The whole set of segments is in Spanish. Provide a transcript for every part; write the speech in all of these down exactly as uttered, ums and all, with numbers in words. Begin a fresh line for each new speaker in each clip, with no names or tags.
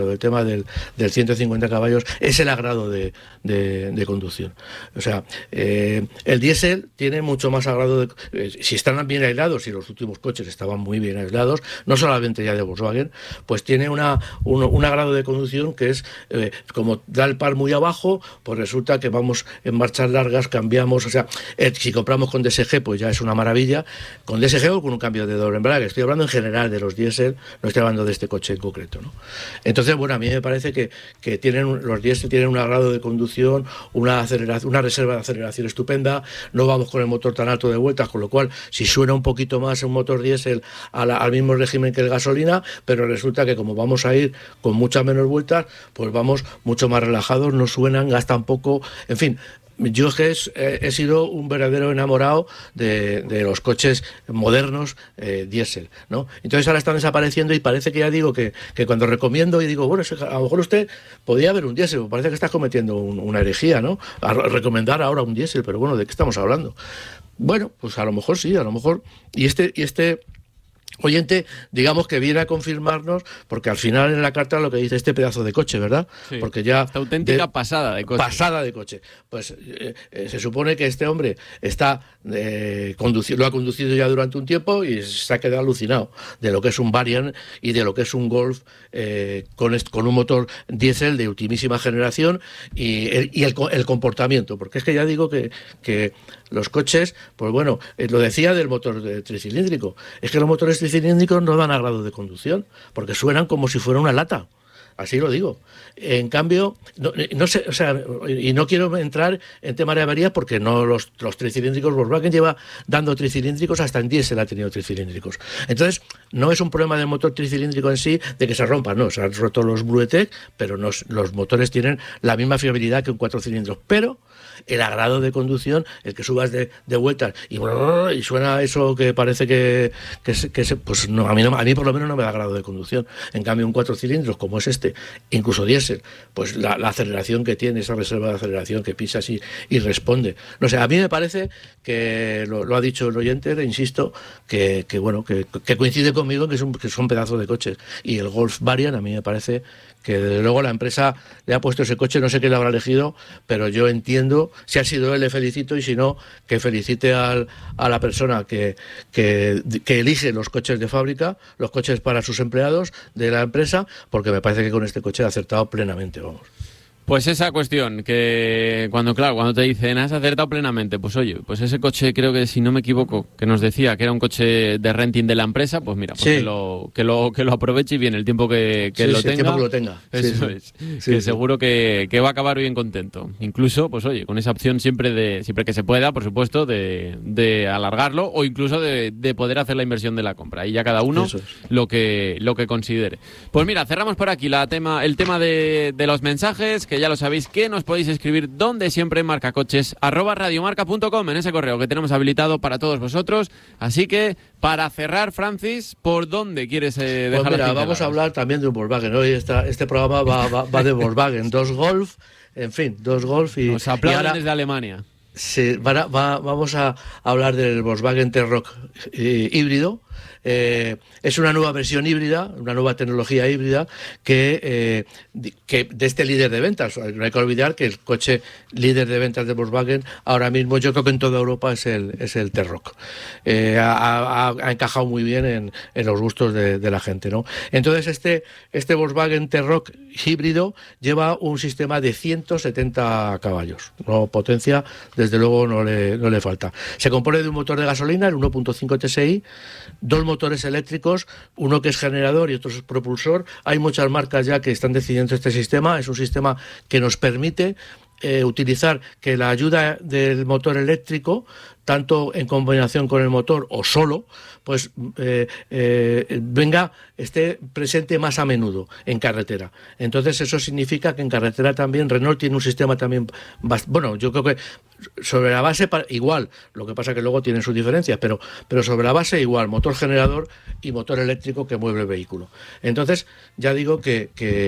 el tema del, del ciento cincuenta caballos es el agrado de, de, de conducción. O sea, eh, el diésel tiene mucho más agrado de, eh, si están bien aislados, si los últimos coches estaban muy bien aislados, no solamente ya de Volkswagen, pues tiene una un, un agrado de conducción que es eh, como da el par muy abajo, pues resulta que vamos en marchas largas, cambiamos, o sea, eh, si compramos con D S G pues ya es una maravilla, con D S G o con un cambio de doble embrague. Estoy hablando en general de los diésel, no estoy hablando de este coche en concreto, ¿no? Entonces, bueno, a mí me parece que, que tienen los diésel tienen un agrado de conducción, una aceleración, una reserva de aceleración estupenda, no vamos con el motor tan alto de vueltas, con lo cual, si suena un poquito más un motor diésel a la, al mismo régimen que el gasolina, pero resulta que como vamos a ir con muchas menos vueltas, pues vamos mucho más relajados, no suenan, gastan poco, en fin. Yo es que es, eh, he sido un verdadero enamorado de, de los coches modernos eh, diésel, ¿no? Entonces ahora están desapareciendo y parece que ya digo que, que cuando recomiendo y digo, bueno, a lo mejor usted podría haber un diésel, parece que estás cometiendo un, una herejía, ¿no? A recomendar ahora un diésel, pero bueno, ¿de qué estamos hablando? Bueno, pues a lo mejor sí, a lo mejor. Y este, y este oyente, digamos que viene a confirmarnos, porque al final en la carta lo que dice este pedazo de coche, ¿verdad?
Sí,
porque ya
esta auténtica de, pasada de coche.
Pasada de coche. Pues eh, eh, se supone que este hombre está eh, conduci- lo ha conducido ya durante un tiempo y se ha quedado alucinado de lo que es un Variant y de lo que es un Golf eh, con, est- con un motor diésel de ultimísima generación y, el, y el, el comportamiento, porque es que ya digo que, que los coches, pues bueno, eh, lo decía del motor de tricilíndrico, es que los motores tricilíndricos no dan agrado de conducción, porque suenan como si fuera una lata. Así lo digo. En cambio, no, no sé, o sea, y no quiero entrar en temas de averías porque no los, los tricilíndricos, Volkswagen lleva dando tricilíndricos, hasta en diésel ha tenido tricilíndricos. Entonces, no es un problema del motor tricilíndrico en sí de que se rompan, no, se han roto los Bluetech, pero no, los motores tienen la misma fiabilidad que un cuatro cilindros, pero el agrado de conducción, el que subas de, de vueltas y, y suena eso que parece que, que, que se, pues no, a mí no, a mí por lo menos no me da agrado de conducción. En cambio, un cuatro cilindros como es este, incluso diésel, pues la, la aceleración que tiene, esa reserva de aceleración que pisas y, y responde. No sé, a mí me parece que lo, lo ha dicho el oyente, insisto, que, que bueno, que, que coincide conmigo que, es un, que son pedazos de coches. Y el Golf Variant a mí me parece que desde luego la empresa le ha puesto ese coche, no sé quién lo habrá elegido, pero yo entiendo, si ha sido él le felicito y si no, que felicite al, a la persona que, que, que elige los coches de fábrica, los coches para sus empleados de la empresa, porque me parece que con este coche ha acertado plenamente, vamos.
Pues esa cuestión, que cuando, claro, cuando te dicen has acertado plenamente, pues oye, pues ese coche creo que, si no me equivoco, que nos decía que era un coche de renting de la empresa, pues mira, pues
sí.
que, lo, que, lo, que lo aproveche y bien el tiempo que, que
sí,
lo
sí,
tenga.
El tiempo que lo tenga.
Eso
sí,
es,
sí.
que
sí,
seguro
sí.
que, que va a acabar bien contento. Incluso, pues oye, con esa opción siempre de siempre que se pueda, por supuesto, de, de alargarlo o incluso de, de poder hacer la inversión de la compra. Y ya cada uno
es.
lo que lo que considere. Pues mira, cerramos por aquí la tema, el tema de, de los mensajes, que ya lo sabéis que nos podéis escribir donde siempre, marcacoches arroba radiomarca punto com, en ese correo que tenemos habilitado para todos vosotros. Así que, para cerrar, Francis, ¿por dónde quieres eh, dejar
pues mira,
las
vamos a hablar también de un Volkswagen. Hoy esta, este programa va, va, va de Volkswagen, dos Golf, en fin, dos Golf y...
Nos aplauden
y ahora,
desde Alemania.
Sí, va, va, vamos a hablar del Volkswagen T-Roc eh, híbrido. Eh, es una nueva versión híbrida, una nueva tecnología híbrida que, eh, que de este líder de ventas. No hay que olvidar que el coche líder de ventas de Volkswagen ahora mismo, yo creo que en toda Europa, es el, es el T-Roc. Eh, ha, ha, ha encajado muy bien en, en los gustos de, de la gente, ¿no? Entonces este, este Volkswagen T-Roc híbrido lleva un sistema de ciento setenta caballos, no potencia, desde luego no le, no le falta. Se compone de un motor de gasolina, el uno punto cinco T S I, dos motores eléctricos, uno que es generador y otro es propulsor. Hay muchas marcas ya que están decidiendo este sistema. Es un sistema que nos permite eh, utilizar que la ayuda del motor eléctrico, tanto en combinación con el motor o solo, pues eh, eh, venga, esté presente más a menudo en carretera. Entonces eso significa que en carretera también Renault tiene un sistema también, bast- bueno, yo creo que sobre la base igual, lo que pasa que luego tienen sus diferencias, pero, pero sobre la base igual, motor generador y motor eléctrico que mueve el vehículo. Entonces ya digo que, que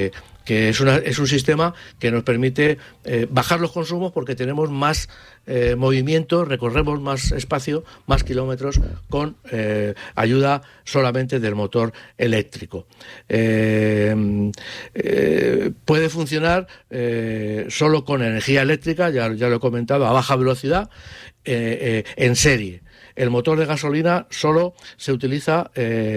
que es, una, es un sistema que nos permite eh, bajar los consumos porque tenemos más eh, movimiento, recorremos más espacio, más kilómetros con eh, ayuda solamente del motor eléctrico. Eh, eh, puede funcionar eh, solo con energía eléctrica, ya, ya lo he comentado, a baja velocidad, eh, eh, en serie. El motor de gasolina solo se utiliza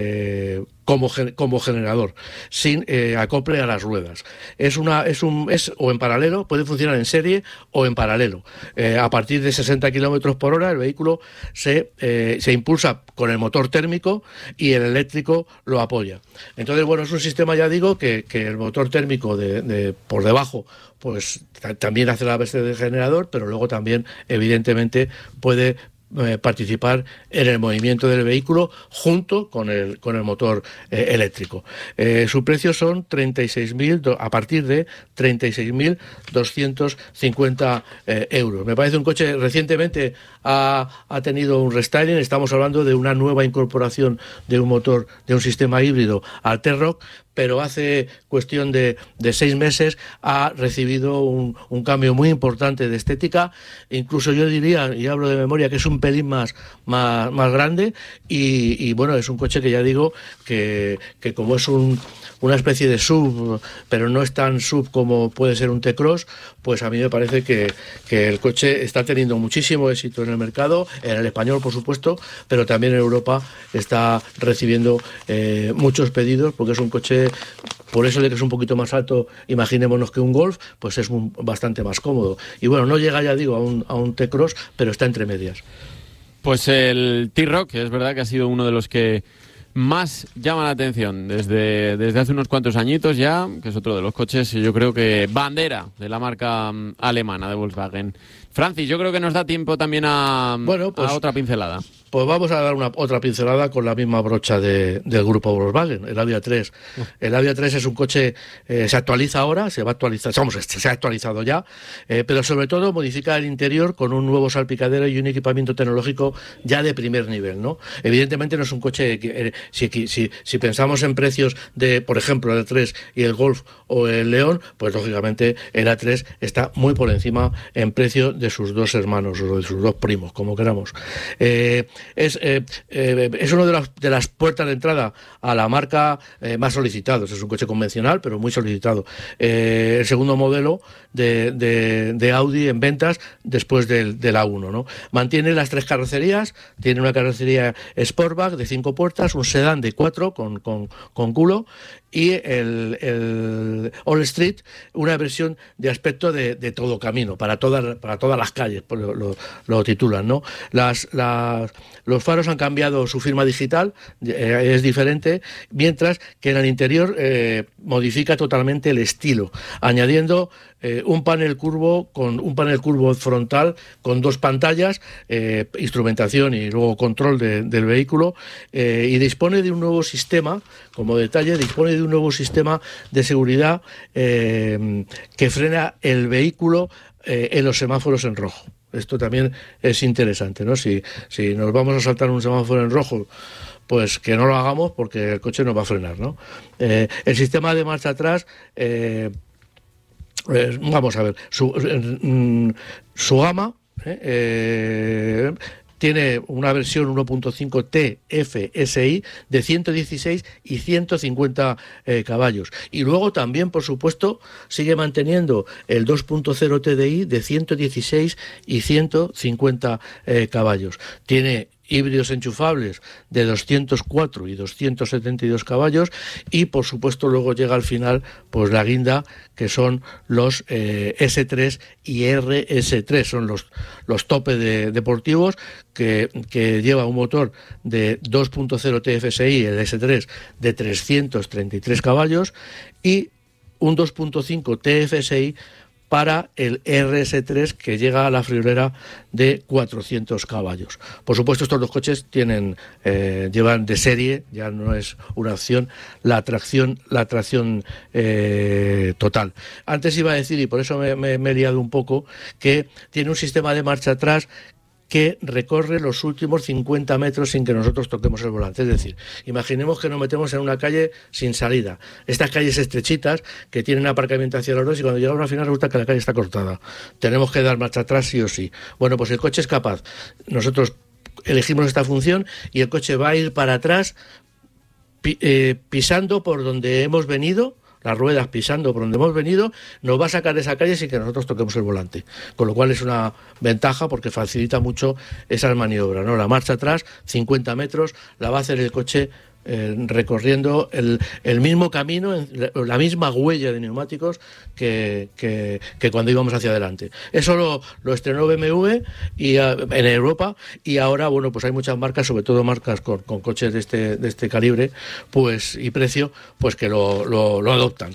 eh, como, como generador, sin eh, acople a las ruedas. Es una, es un, es o en paralelo, puede funcionar en serie o en paralelo. Eh, a partir de sesenta kilómetros por hora el vehículo se, eh, se impulsa con el motor térmico y el eléctrico lo apoya. Entonces, bueno, es un sistema, ya digo, que, que el motor térmico de, de por debajo pues también hace la base del generador, pero luego también, evidentemente, puede Eh, participar en el movimiento del vehículo junto con el con el motor eh, eléctrico. Eh, su precio son treinta y seis mil, a partir de treinta y seis mil doscientos cincuenta eh, euros. Me parece un coche, recientemente ha, ha tenido un restyling, estamos hablando de una nueva incorporación de un motor, de un sistema híbrido al T-Roc, pero hace cuestión de, de seis meses ha recibido un, un cambio muy importante de estética, incluso yo diría, y hablo de memoria, que es un pelín más, más, más grande, y, y bueno, es un coche que ya digo que, que como es un, una especie de sub, pero no es tan sub como puede ser un T-Cross, pues a mí me parece que, que el coche está teniendo muchísimo éxito en el mercado, en el español por supuesto, pero también en Europa está recibiendo eh, muchos pedidos, porque es un coche, por eso de que es un poquito más alto, imaginémonos que un Golf, pues es un, bastante más cómodo. Y bueno, no llega, ya digo, a un, a un T-Cross, pero está entre medias.
Pues el T-Roc, es verdad que ha sido uno de los que más llama la atención desde, desde hace unos cuantos añitos ya, que es otro de los coches, yo creo que bandera de la marca um, alemana de Volkswagen. Francis, yo creo que nos da tiempo también a, bueno, pues, a otra pincelada.
Pues vamos a dar una otra pincelada con la misma brocha de, del grupo Volkswagen, el Avia tres. El Avia tres es un coche, eh, se actualiza ahora, se va a actualizar, vamos, se ha actualizado ya, eh, pero sobre todo modifica el interior con un nuevo salpicadero y un equipamiento tecnológico ya de primer nivel, ¿no? Evidentemente no es un coche que, eh, si, si, si pensamos en precios de, por ejemplo, el A tres y el Golf o el León, pues lógicamente el A tres está muy por encima en precio de sus dos hermanos o de sus dos primos, como queramos. Eh, Es, eh, eh, es una de las, de las puertas de entrada a la marca eh, más solicitados. Es un coche convencional, pero muy solicitado. Eh, el segundo modelo de, de, de Audi en ventas después del, del A uno, ¿no? Mantiene las tres carrocerías, tiene una carrocería Sportback de cinco puertas, un sedán de cuatro con, con, con culo, y el, el All Street, una versión de aspecto de, de todo camino, para todas, para todas las calles, lo, lo, lo titulan, ¿no? Las, las, los faros han cambiado su firma digital, eh, es diferente, mientras que en el interior eh, modifica totalmente el estilo, añadiendo eh, un panel curvo con un panel curvo frontal con dos pantallas, eh, instrumentación y luego control de, del vehículo, eh, y dispone de un nuevo sistema, como detalle, dispone de un nuevo sistema de seguridad eh, que frena el vehículo eh, en los semáforos en rojo. Esto también es interesante, ¿no? Si, si nos vamos a saltar un semáforo en rojo, pues que no lo hagamos porque el coche nos va a frenar, ¿no? Eh, el sistema de marcha atrás, eh, eh, vamos a ver, su, eh, su gama eh, eh, tiene una versión uno punto cinco T F S I de ciento dieciséis y ciento cincuenta eh, caballos. Y luego también, por supuesto, sigue manteniendo el dos punto cero T D I de ciento dieciséis y ciento cincuenta eh, caballos. Tiene híbridos enchufables de doscientos cuatro y doscientos setenta y dos caballos, y por supuesto luego llega al final pues la guinda, que son los eh, S tres y R S tres, son los, los tope de, deportivos, que, que lleva un motor de dos punto cero T F S I, el S tres, de trescientos treinta y tres caballos, y un dos punto cinco T F S I para el R S tres, que llega a la friolera de cuatrocientos caballos. Por supuesto, estos dos coches tienen eh, llevan de serie, ya no es una opción, la tracción, la tracción eh, total. Antes iba a decir, y por eso me, me, me he liado un poco, que tiene un sistema de marcha atrás que recorre los últimos cincuenta metros sin que nosotros toquemos el volante. Es decir, imaginemos que nos metemos en una calle sin salida. Estas calles estrechitas que tienen aparcamiento hacia los dos y cuando llegamos al final resulta que la calle está cortada. Tenemos que dar marcha atrás sí o sí. Bueno, pues el coche es capaz. Nosotros elegimos esta función y el coche va a ir para atrás pi- eh, pisando por donde hemos venido, las ruedas pisando por donde hemos venido, nos va a sacar de esa calle sin que nosotros toquemos el volante. Con lo cual es una ventaja porque facilita mucho esas maniobras, ¿no? La marcha atrás, cincuenta metros, la va a hacer el coche eh, recorriendo el, el mismo camino, la misma huella de neumáticos que, que, que cuando íbamos hacia adelante. Eso lo, lo estrenó B M W y, uh, en Europa, y ahora, bueno, pues hay muchas marcas, sobre todo marcas con, con coches de este, de este calibre pues y precio, pues que lo, lo, lo adoptan.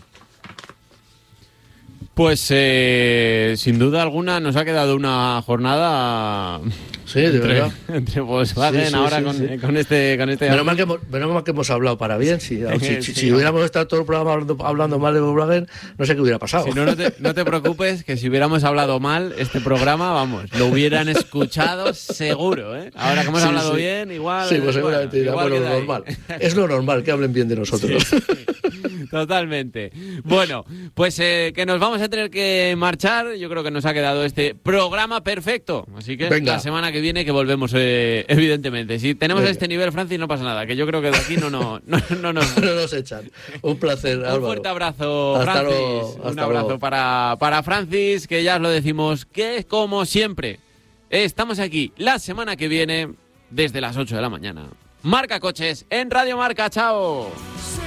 Pues eh, sin duda alguna nos ha quedado una jornada
sí, de
entre,
verdad.
entre Volkswagen
sí, sí,
ahora
sí,
con,
sí.
con este con este
menos mal, que hemos, menos mal que hemos hablado para bien. Si, si,
sí,
si
no.
hubiéramos estado todo el programa hablando, hablando mal de Volkswagen, no sé qué hubiera pasado.
Si no, no te, no te preocupes, que si hubiéramos hablado mal este programa, vamos, lo hubieran escuchado seguro, ¿eh? Ahora que hemos
sí,
hablado
sí.
bien, igual...
Sí, pues seguramente
bueno,
dirá,
igual
bueno,
queda
normal.
ahí.
Es lo normal, que hablen bien de nosotros.
Sí, sí. Totalmente. Bueno, pues eh, que nos vamos a tener que marchar. Yo creo que nos ha quedado este programa perfecto. Así que
Venga.
la semana que viene que volvemos, eh, evidentemente. Si tenemos
Venga.
este nivel, Francis, no pasa nada. Que yo creo que de aquí no, no, no, no nos...
No nos echan. Un placer,
Un
Álvaro.
fuerte abrazo,
Hasta
Francis.
luego,
Un
hasta
abrazo
luego.
para, para Francis, que ya os lo decimos, que como siempre, estamos aquí la semana que viene desde las ocho de la mañana. Marca Coches en Radio Marca. ¡Chao!